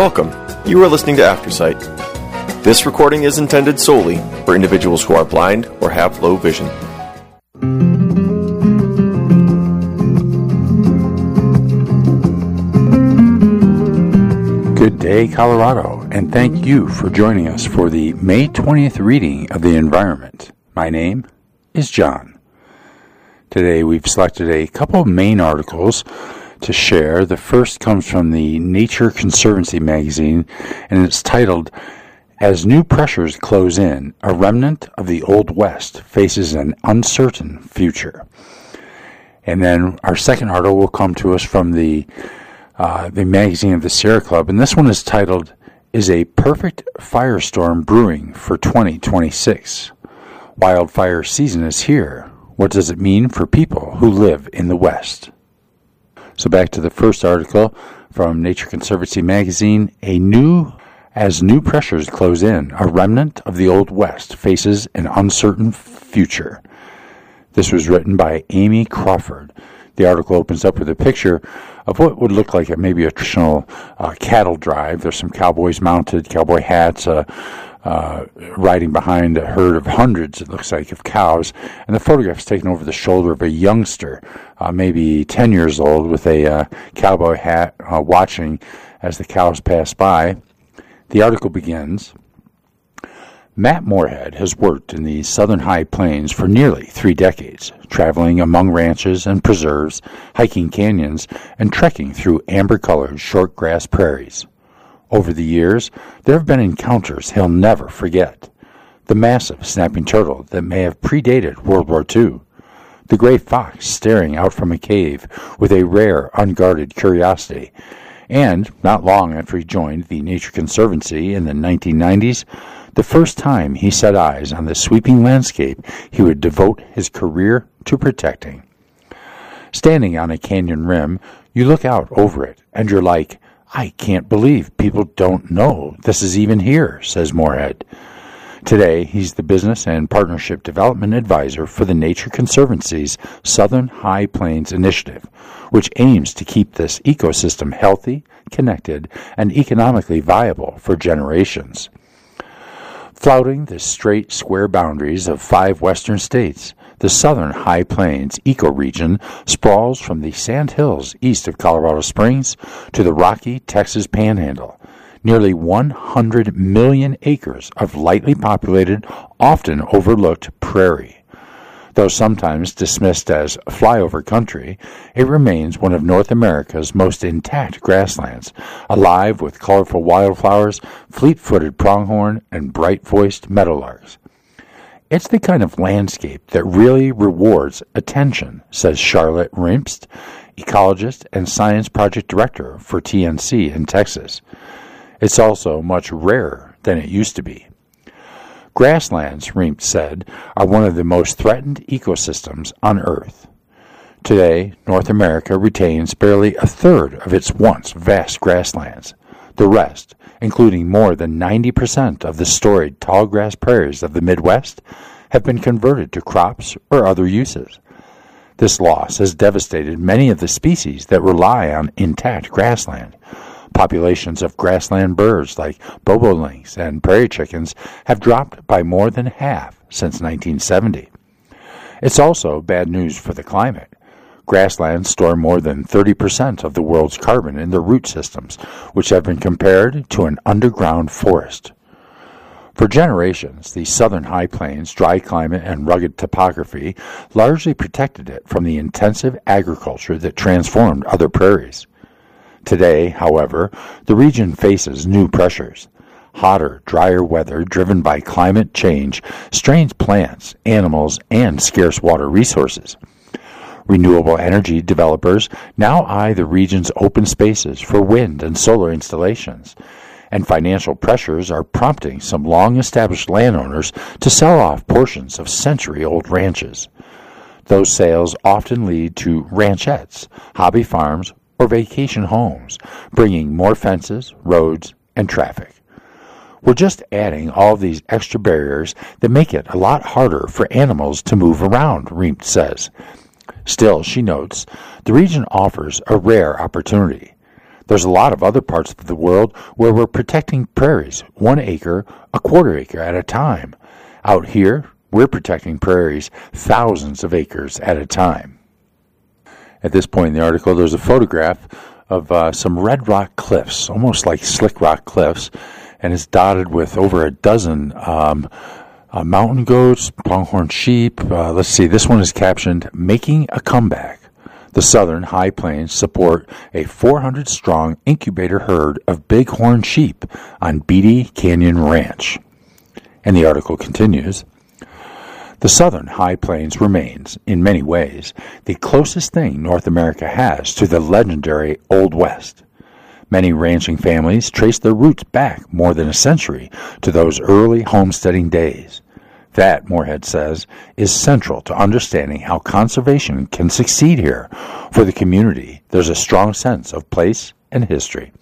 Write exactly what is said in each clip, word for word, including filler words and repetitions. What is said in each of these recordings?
Welcome. You are listening to Aftersight. This recording is intended solely for individuals who are blind or have low vision. Good day, Colorado, and thank you for joining us for the May twentieth reading of the Environment. My name is John. Today we've selected a couple of main articles to share. The first comes from the Nature Conservancy magazine, and it's titled, "As New Pressures Close In, a Remnant of the Old West Faces an Uncertain Future." And then our second article will come to us from the uh, the magazine of the Sierra Club, and this one is titled, "Is a Perfect Firestorm Brewing for twenty twenty-six? Wildfire Season is Here. What does it mean for people who live in the West?" So back to the first article from Nature Conservancy magazine, a new, as new pressures close in, a remnant of the Old West faces an uncertain future. This was written by Amy Crawford. The article opens up with a picture of what would look like a, maybe a traditional uh, cattle drive. There's some cowboys mounted, cowboy hats, uh, uh, riding behind a herd of hundreds, it looks like, of cows. And the photograph is taken over the shoulder of a youngster, uh, maybe ten years old, with a uh, cowboy hat, uh, watching as the cows pass by. The article begins, "Matt Moorhead has worked in the southern high plains for nearly three decades, traveling among ranches and preserves, hiking canyons, and trekking through amber-colored short-grass prairies. Over the years, there have been encounters he'll never forget. The massive snapping turtle that may have predated World War Two, the gray fox staring out from a cave with a rare, unguarded curiosity, and, not long after he joined the Nature Conservancy in the nineteen nineties, the first time he set eyes on the sweeping landscape he would devote his career to protecting. Standing on a canyon rim, you look out over it, and you're like, I can't believe people don't know this is even here," says Moorhead. Today, he's the Business and Partnership Development Advisor for the Nature Conservancy's Southern High Plains Initiative, which aims to keep this ecosystem healthy, connected, and economically viable for generations. Flouting the straight, square boundaries of five western states, the Southern High Plains ecoregion sprawls from the sand hills east of Colorado Springs to the rocky Texas Panhandle. Nearly one hundred million acres of lightly populated, often overlooked prairie. Though sometimes dismissed as flyover country, it remains one of North America's most intact grasslands, alive with colorful wildflowers, fleet-footed pronghorn, and bright-voiced meadowlarks. It's the kind of landscape that really rewards attention, says Charlotte Rimpst, ecologist and science project director for T N C in Texas. It's also much rarer than it used to be. Grasslands, Rimpst said, are one of the most threatened ecosystems on Earth. Today, North America retains barely a third of its once vast grasslands. The rest, including more than ninety percent of the storied tallgrass prairies of the Midwest, have been converted to crops or other uses. This loss has devastated many of the species that rely on intact grassland. Populations of grassland birds like bobolinks and prairie chickens have dropped by more than half since nineteen seventy. It's also bad news for the climate. Grasslands store more than thirty percent of the world's carbon in their root systems, which have been compared to an underground forest. For generations, the southern high plains' dry climate and rugged topography largely protected it from the intensive agriculture that transformed other prairies. Today, however, the region faces new pressures. Hotter, drier weather driven by climate change strains plants, animals, and scarce water resources. Renewable energy developers now eye the region's open spaces for wind and solar installations, and financial pressures are prompting some long-established landowners to sell off portions of century-old ranches. Those sales often lead to ranchettes, hobby farms, or vacation homes, bringing more fences, roads, and traffic. We're just adding all these extra barriers that make it a lot harder for animals to move around, Rimpst says. Still, she notes, the region offers a rare opportunity. There's a lot of other parts of the world where we're protecting prairies, one acre, a quarter acre at a time. Out here, we're protecting prairies thousands of acres at a time. At this point in the article, there's a photograph of uh, some red rock cliffs, almost like slick rock cliffs, and it's dotted with over a dozen um, uh, mountain goats, pronghorn sheep. Uh, let's see, this one is captioned, "Making a Comeback." The southern high plains support a four hundred strong incubator herd of bighorn sheep on Beatty Canyon Ranch. And the article continues, "The southern high plains remains, in many ways, the closest thing North America has to the legendary Old West. Many ranching families trace their roots back more than a century to those early homesteading days. That, Moorhead says, is central to understanding how conservation can succeed here. For the community, there's a strong sense of place and history."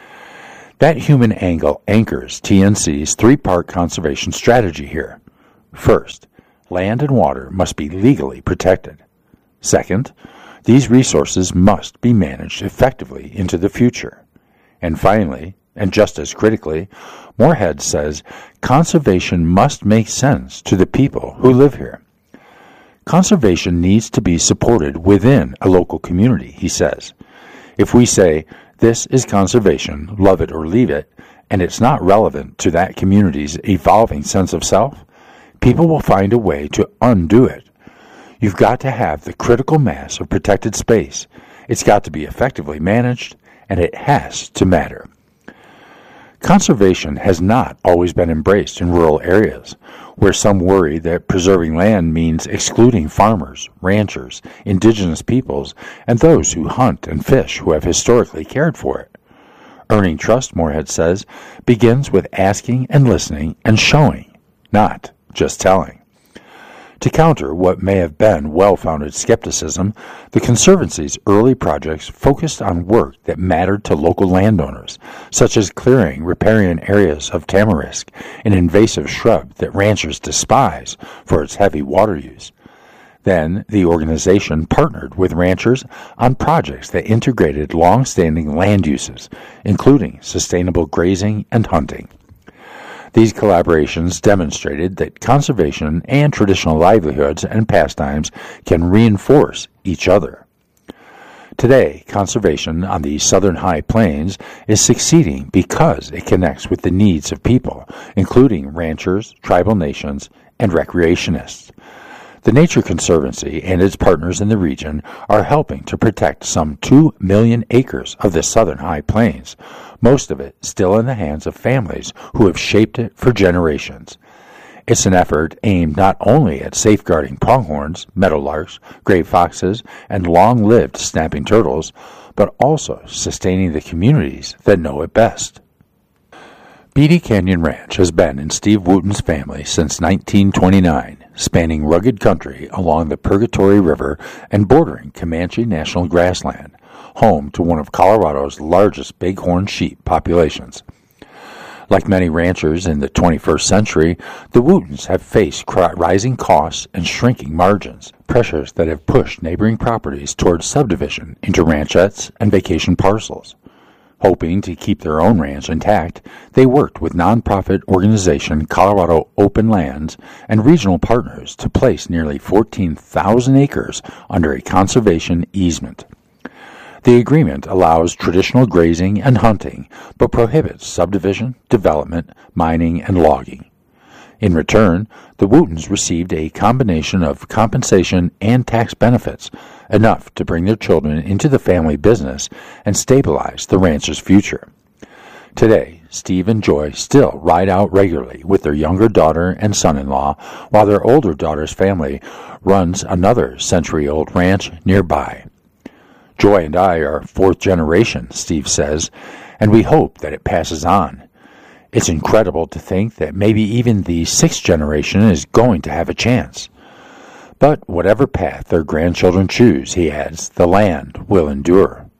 That human angle anchors T N C's three-part conservation strategy here. First, land and water must be legally protected. Second, these resources must be managed effectively into the future. And finally, and just as critically, Moorhead says conservation must make sense to the people who live here. Conservation needs to be supported within a local community, he says. If we say, this is conservation, love it or leave it, and it's not relevant to that community's evolving sense of self, people will find a way to undo it. You've got to have the critical mass of protected space. It's got to be effectively managed, and it has to matter. Conservation has not always been embraced in rural areas, where some worry that preserving land means excluding farmers, ranchers, indigenous peoples, and those who hunt and fish who have historically cared for it. Earning trust, Moorhead says, begins with asking and listening and showing, not just telling. To counter what may have been well-founded skepticism, the Conservancy's early projects focused on work that mattered to local landowners, such as clearing riparian areas of tamarisk, an invasive shrub that ranchers despise for its heavy water use. Then, the organization partnered with ranchers on projects that integrated long-standing land uses, including sustainable grazing and hunting. These collaborations demonstrated that conservation and traditional livelihoods and pastimes can reinforce each other. Today, conservation on the southern high plains is succeeding because it connects with the needs of people, including ranchers, tribal nations, and recreationists. The Nature Conservancy and its partners in the region are helping to protect some two million acres of the southern high plains, most of it still in the hands of families who have shaped it for generations. It's an effort aimed not only at safeguarding pronghorns, meadowlarks, gray foxes, and long-lived snapping turtles, but also sustaining the communities that know it best. Beatty Canyon Ranch has been in Steve Wooten's family since nineteen twenty-nine, spanning rugged country along the Purgatory River and bordering Comanche National Grassland, home to one of Colorado's largest bighorn sheep populations. Like many ranchers in the twenty-first century, the Wootens have faced rising costs and shrinking margins, pressures that have pushed neighboring properties towards subdivision into ranchettes and vacation parcels. Hoping to keep their own ranch intact, they worked with nonprofit organization Colorado Open Lands and regional partners to place nearly fourteen thousand acres under a conservation easement. The agreement allows traditional grazing and hunting, but prohibits subdivision, development, mining, and logging. In return, the Wootens received a combination of compensation and tax benefits, enough to bring their children into the family business and stabilize the ranch's future. Today, Steve and Joy still ride out regularly with their younger daughter and son-in-law, while their older daughter's family runs another century-old ranch nearby. Joy and I are fourth generation, Steve says, and we hope that it passes on. It's incredible to think that maybe even the sixth generation is going to have a chance. But whatever path their grandchildren choose, he adds, the land will endure.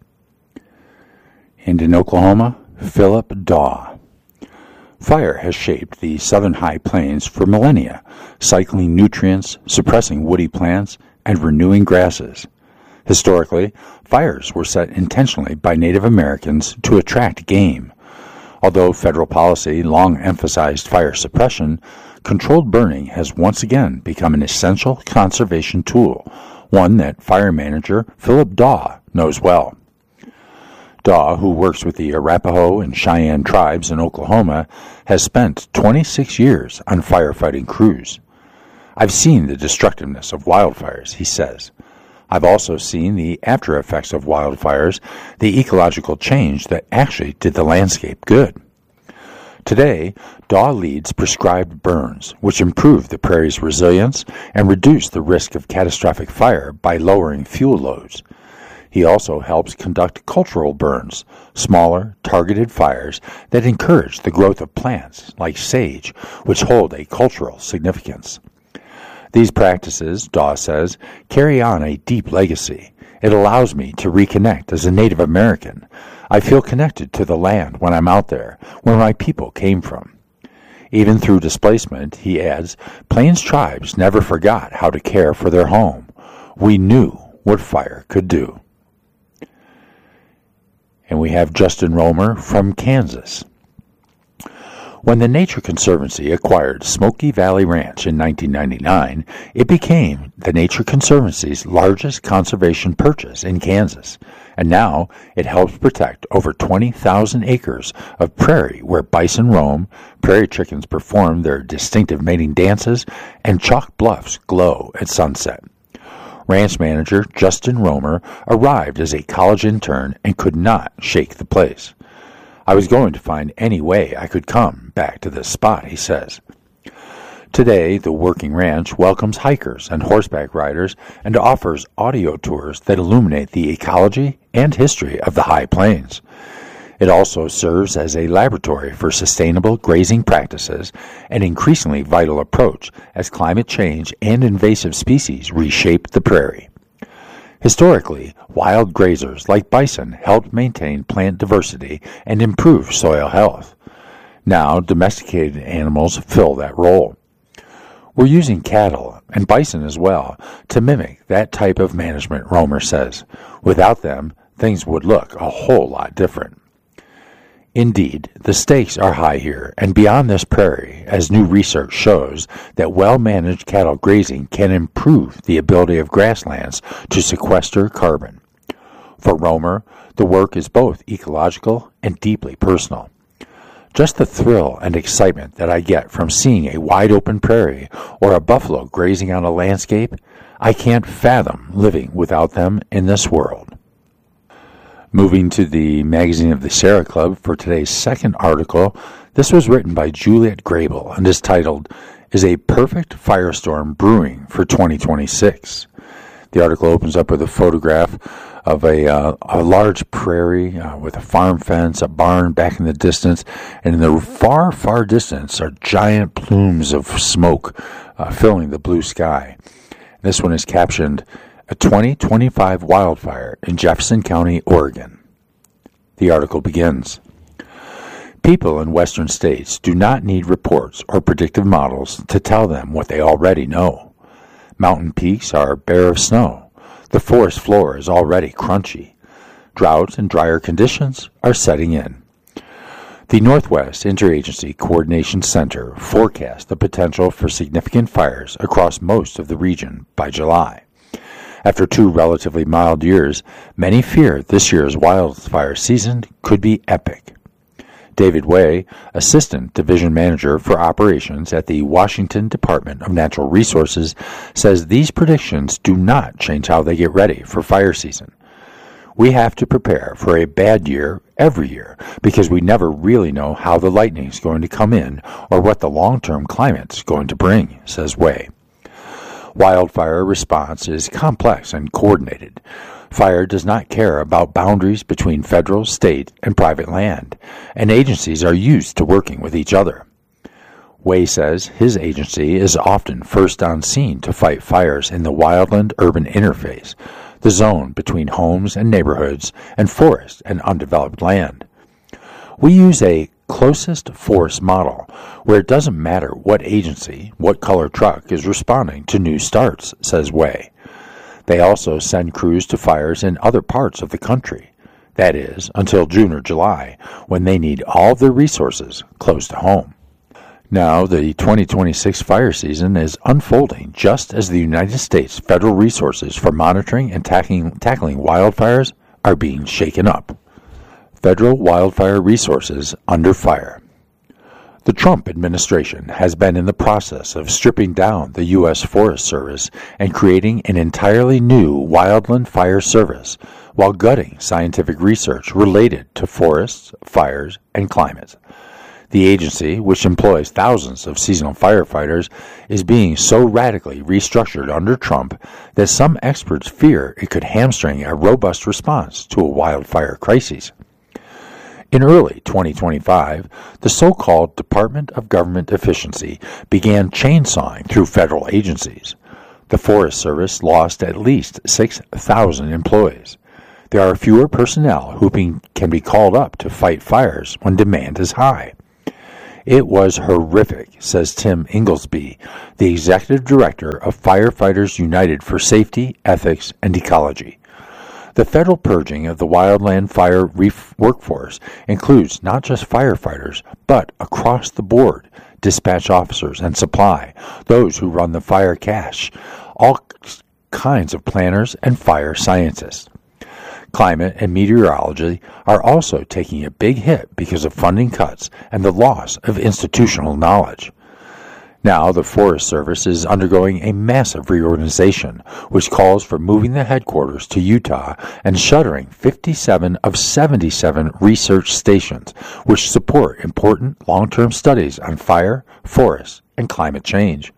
And in Oklahoma, Philip Daw. Fire has shaped the southern high plains for millennia, cycling nutrients, suppressing woody plants, and renewing grasses. Historically, fires were set intentionally by Native Americans to attract game. Although federal policy long emphasized fire suppression, controlled burning has once again become an essential conservation tool, one that fire manager Philip Daw knows well. Daw, who works with the Arapaho and Cheyenne tribes in Oklahoma, has spent twenty-six years on firefighting crews. I've seen the destructiveness of wildfires, he says. I've also seen the after effects of wildfires, the ecological change that actually did the landscape good. Today, Daw leads prescribed burns, which improve the prairie's resilience and reduce the risk of catastrophic fire by lowering fuel loads. He also helps conduct cultural burns, smaller, targeted fires that encourage the growth of plants like sage, which hold a cultural significance. These practices, Daw says, carry on a deep legacy. It allows me to reconnect as a Native American. I feel connected to the land when I'm out there, where my people came from. Even through displacement, he adds, Plains tribes never forgot how to care for their home. We knew what fire could do. And we have Justin Romer from Kansas. When the Nature Conservancy acquired Smoky Valley Ranch in nineteen ninety-nine, it became the Nature Conservancy's largest conservation purchase in Kansas, and now it helps protect over twenty thousand acres of prairie where bison roam, prairie chickens perform their distinctive mating dances, and chalk bluffs glow at sunset. Ranch manager Justin Romer arrived as a college intern and could not shake the place. I was going to find any way I could come back to this spot, he says. Today, the working ranch welcomes hikers and horseback riders and offers audio tours that illuminate the ecology and history of the High Plains. It also serves as a laboratory for sustainable grazing practices, an increasingly vital approach as climate change and invasive species reshape the prairie. Historically, wild grazers like bison helped maintain plant diversity and improve soil health. Now, domesticated animals fill that role. We're using cattle, and bison as well, to mimic that type of management, Romer says. Without them, things would look a whole lot different. Indeed, the stakes are high here and beyond this prairie, as new research shows that well-managed cattle grazing can improve the ability of grasslands to sequester carbon. For Romer, the work is both ecological and deeply personal. Just the thrill and excitement that I get from seeing a wide-open prairie or a buffalo grazing on a landscape, I can't fathom living without them in this world. Moving to the Magazine of the Sierra Club for today's second article, this was written by Juliet Grable and is titled, Is a Perfect Firestorm Brewing for twenty twenty-six? The article opens up with a photograph of a, uh, a large prairie uh, with a farm fence, a barn back in the distance, and in the far, far distance are giant plumes of smoke uh, filling the blue sky. This one is captioned, A twenty twenty-five Wildfire in Jefferson County, Oregon. The article begins. People in western states do not need reports or predictive models to tell them what they already know. Mountain peaks are bare of snow. The forest floor is already crunchy. Droughts and drier conditions are setting in. The Northwest Interagency Coordination Center forecast the potential for significant fires across most of the region by July. After two relatively mild years, many fear this year's wildfire season could be epic. David Way, Assistant Division Manager for Operations at the Washington Department of Natural Resources, says these predictions do not change how they get ready for fire season. We have to prepare for a bad year every year because we never really know how the lightning is going to come in or what the long-term climate is going to bring, says Way. Wildfire response is complex and coordinated. Fire does not care about boundaries between federal, state, and private land, and agencies are used to working with each other. Way says his agency is often first on scene to fight fires in the wildland-urban interface, the zone between homes and neighborhoods and forest and undeveloped land. We use a closest force model, where it doesn't matter what agency, what color truck is responding to new starts, says Way. They also send crews to fires in other parts of the country. That is, until June or July, when they need all of their resources close to home. Now, the twenty twenty-six fire season is unfolding just as the United States federal resources for monitoring and tackling, tackling wildfires are being shaken up. Federal wildfire resources under fire. The Trump administration has been in the process of stripping down the U S Forest Service and creating an entirely new wildland fire service while gutting scientific research related to forests, fires, and climate. The agency, which employs thousands of seasonal firefighters, is being so radically restructured under Trump that some experts fear it could hamstring a robust response to a wildfire crisis. In early twenty twenty-five, the so-called Department of Government Efficiency began chainsawing through federal agencies. The Forest Service lost at least six thousand employees. There are fewer personnel who can be called up to fight fires when demand is high. It was horrific, says Tim Inglesby, the executive director of Firefighters United for Safety, Ethics, and Ecology. The federal purging of the wildland fire ref- workforce includes not just firefighters, but across the board, dispatch officers and supply, those who run the fire cache, all kinds of planners and fire scientists. Climate and meteorology are also taking a big hit because of funding cuts and the loss of institutional knowledge. Now, the Forest Service is undergoing a massive reorganization, which calls for moving the headquarters to Utah and shuttering fifty-seven of seventy-seven research stations, which support important long-term studies on fire, forests, and climate change.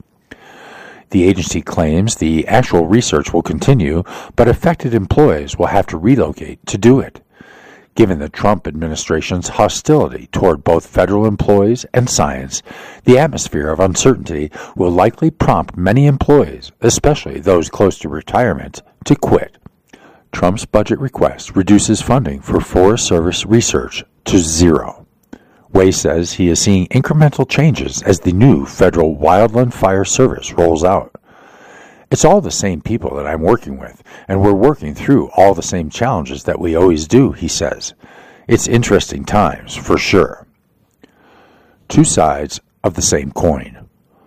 The agency claims the actual research will continue, but affected employees will have to relocate to do it. Given the Trump administration's hostility toward both federal employees and science, the atmosphere of uncertainty will likely prompt many employees, especially those close to retirement, to quit. Trump's budget request reduces funding for Forest Service research to zero. Way says he is seeing incremental changes as the new federal Wildland Fire Service rolls out. It's all the same people that I'm working with, and we're working through all the same challenges that we always do, he says. It's interesting times, for sure. Two sides of the same coin.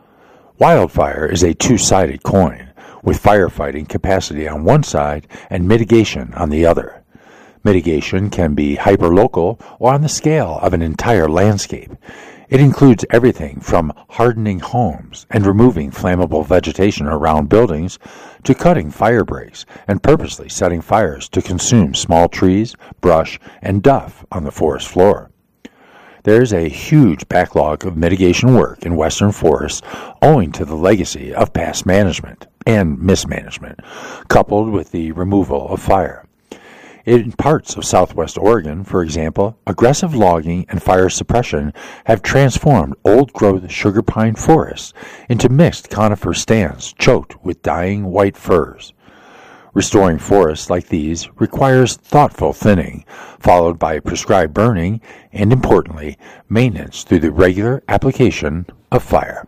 Wildfire is a two-sided coin, with firefighting capacity on one side and mitigation on the other. Mitigation can be hyperlocal or on the scale of an entire landscape. It includes everything from hardening homes and removing flammable vegetation around buildings to cutting fire breaks and purposely setting fires to consume small trees, brush, and duff on the forest floor. There is a huge backlog of mitigation work in western forests owing to the legacy of past management and mismanagement, coupled with the removal of fire. In parts of southwest Oregon, for example, aggressive logging and fire suppression have transformed old-growth sugar pine forests into mixed conifer stands choked with dying white firs. Restoring forests like these requires thoughtful thinning, followed by prescribed burning and, importantly, maintenance through the regular application of fire.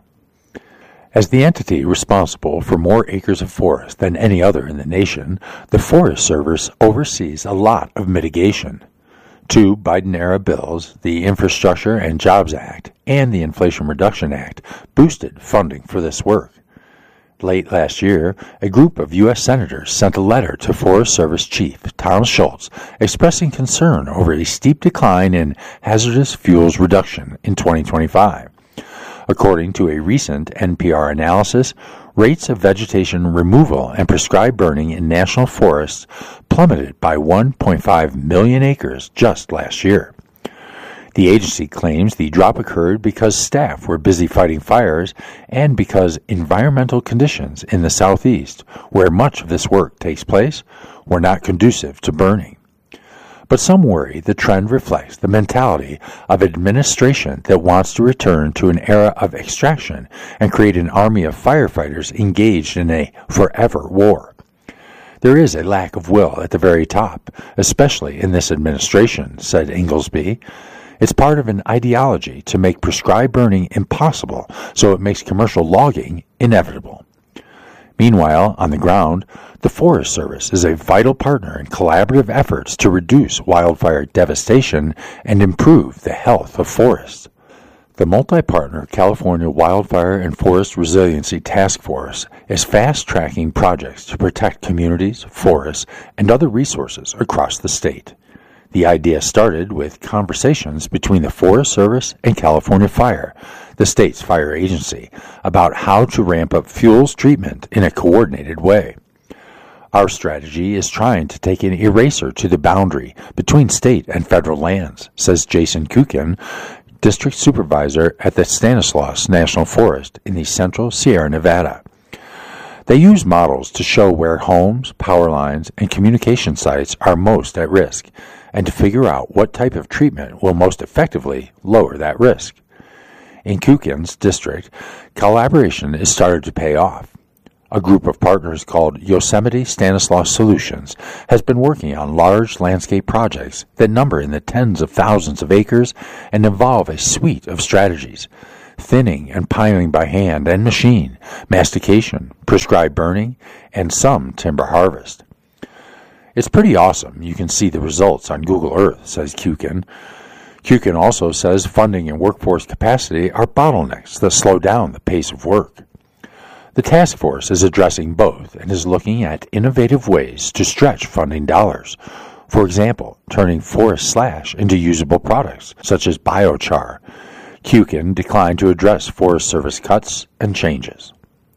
As the entity responsible for more acres of forest than any other in the nation, the Forest Service oversees a lot of mitigation. Two Biden-era bills, the Infrastructure and Jobs Act and the Inflation Reduction Act, boosted funding for this work. Late last year, a group of U S senators sent a letter to Forest Service Chief Tom Schultz expressing concern over a steep decline in hazardous fuels reduction in twenty twenty-five. According to a recent N P R analysis, rates of vegetation removal and prescribed burning in national forests plummeted by one point five million acres just last year. The agency claims the drop occurred because staff were busy fighting fires and because environmental conditions in the southeast, where much of this work takes place, were not conducive to burning. But some worry the trend reflects the mentality of an administration that wants to return to an era of extraction and create an army of firefighters engaged in a forever war. There is a lack of will at the very top, especially in this administration, said Inglesby. It's part of an ideology to make prescribed burning impossible, so it makes commercial logging inevitable. Meanwhile, on the ground, the Forest Service is a vital partner in collaborative efforts to reduce wildfire devastation and improve the health of forests. The multi-partner California Wildfire and Forest Resiliency Task Force is fast-tracking projects to protect communities, forests, and other resources across the state. The idea started with conversations between the Forest Service and California Fire, the state's fire agency, about how to ramp up fuels treatment in a coordinated way. Our strategy is trying to take an eraser to the boundary between state and federal lands, says Jason Kukin, District Supervisor at the Stanislaus National Forest in the central Sierra Nevada. They use models to show where homes, power lines, and communication sites are most at risk, and to figure out what type of treatment will most effectively lower that risk. In Kukin's district, collaboration is started to pay off. A group of partners called Yosemite Stanislaus Solutions has been working on large landscape projects that number in the tens of thousands of acres and involve a suite of strategies: thinning and piling by hand and machine, mastication, prescribed burning, and some timber harvest. It's pretty awesome. You can see the results on Google Earth, says Kukin. Kukin also says funding and workforce capacity are bottlenecks that slow down the pace of work. The task force is addressing both and is looking at innovative ways to stretch funding dollars. For example, turning forest slash into usable products, such as biochar. Kukin declined to address Forest Service cuts and changes.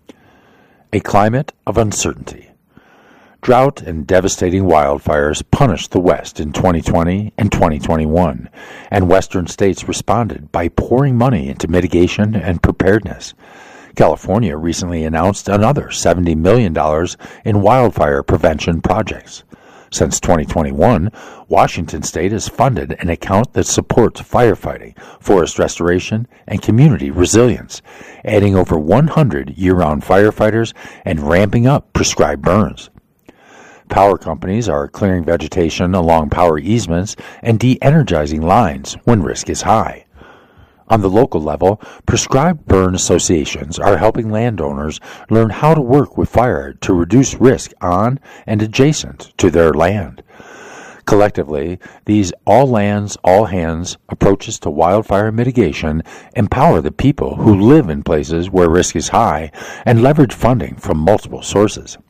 A climate of uncertainty. Drought and devastating wildfires punished the West in twenty twenty and twenty twenty-one, and Western states responded by pouring money into mitigation and preparedness. California recently announced another seventy million dollars in wildfire prevention projects. Since twenty twenty-one, Washington State has funded an account that supports firefighting, forest restoration, and community resilience, adding over one hundred year-round firefighters and ramping up prescribed burns. Power companies are clearing vegetation along power easements and de-energizing lines when risk is high. On the local level, prescribed burn associations are helping landowners learn how to work with fire to reduce risk on and adjacent to their land. Collectively, these all lands, all hands approaches to wildfire mitigation empower the people who live in places where risk is high and leverage funding from multiple sources.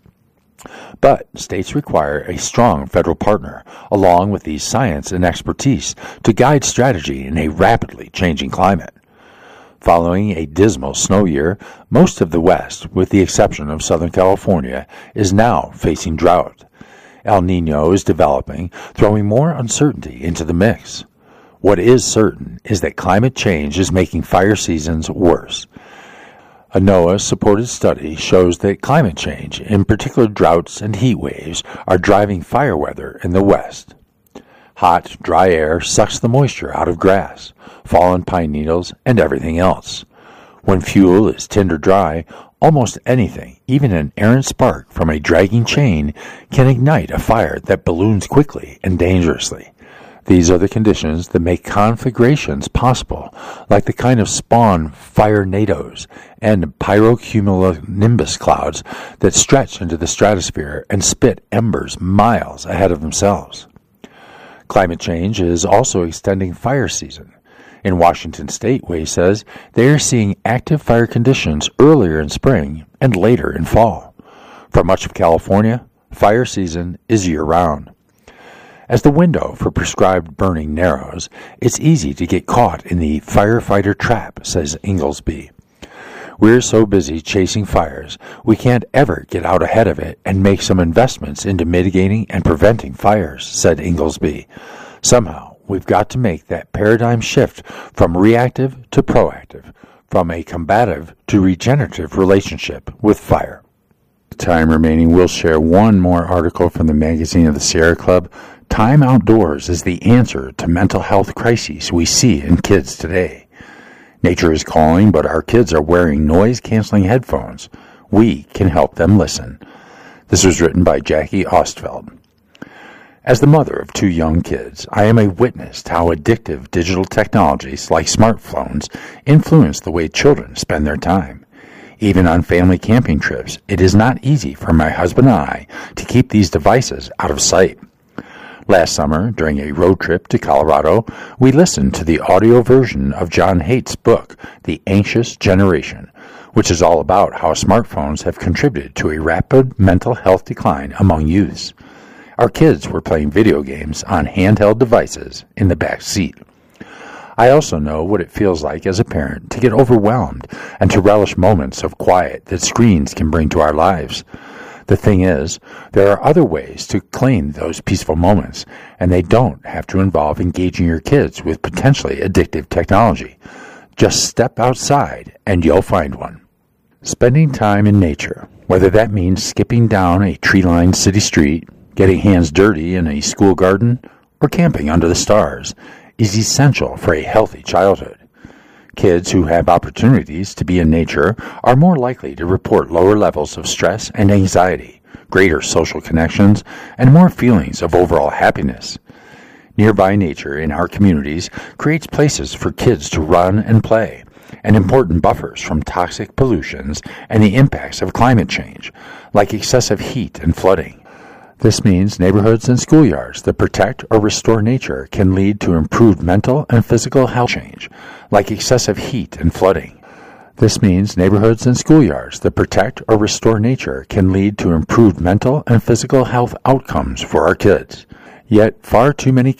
But states require a strong federal partner, along with the science and expertise, to guide strategy in a rapidly changing climate. Following a dismal snow year, most of the West, with the exception of Southern California, is now facing drought. El Niño is developing, throwing more uncertainty into the mix. What is certain is that climate change is making fire seasons worse. A NOAA-supported study shows that climate change, in particular droughts and heat waves, are driving fire weather in the West. Hot, dry air sucks the moisture out of grass, fallen pine needles, and everything else. When fuel is tinder dry, almost anything, even an errant spark from a dragging chain, can ignite a fire that balloons quickly and dangerously. These are the conditions that make conflagrations possible, like the kind of spawn fire-nados and pyrocumulonimbus clouds that stretch into the stratosphere and spit embers miles ahead of themselves. Climate change is also extending fire season. In Washington State, Way says they are seeing active fire conditions earlier in spring and later in fall. For much of California, fire season is year-round. As the window for prescribed burning narrows, it's easy to get caught in the firefighter trap, says Inglesby. We're so busy chasing fires, we can't ever get out ahead of it and make some investments into mitigating and preventing fires, said Inglesby. Somehow, we've got to make that paradigm shift from reactive to proactive, from a combative to regenerative relationship with fire. Time remaining, we'll share one more article from the magazine of the Sierra Club. Time outdoors is the answer to mental health crises we see in kids today. Nature is calling, but our kids are wearing noise-canceling headphones. We can help them listen. This was written by Jackie Ostfeld. As the mother of two young kids, I am a witness to how addictive digital technologies like smartphones influence the way children spend their time. Even on family camping trips, it is not easy for my husband and I to keep these devices out of sight. Last summer, during a road trip to Colorado, we listened to the audio version of John Haight's book, The Anxious Generation, which is all about how smartphones have contributed to a rapid mental health decline among youths. Our kids were playing video games on handheld devices in the back seat. I also know what it feels like as a parent to get overwhelmed and to relish moments of quiet that screens can bring to our lives. The thing is, there are other ways to claim those peaceful moments, and they don't have to involve engaging your kids with potentially addictive technology. Just step outside and you'll find one. Spending time in nature, whether that means skipping down a tree-lined city street, getting hands dirty in a school garden, or camping under the stars, is essential for a healthy childhood. Kids who have opportunities to be in nature are more likely to report lower levels of stress and anxiety, greater social connections, and more feelings of overall happiness. Nearby nature in our communities creates places for kids to run and play, and important buffers from toxic pollutions and the impacts of climate change, like excessive heat and flooding. This means neighborhoods and schoolyards that protect or restore nature can lead to improved mental and physical health change, like excessive heat and flooding. This means neighborhoods and schoolyards that protect or restore nature can lead to improved mental and physical health outcomes for our kids. Yet far too many